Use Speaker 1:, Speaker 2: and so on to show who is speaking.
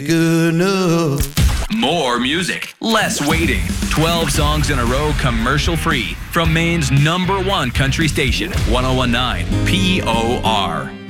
Speaker 1: Good enough.
Speaker 2: More music, less waiting. 12 songs in a row, commercial free. From Maine's #1 country station, 1019 POR.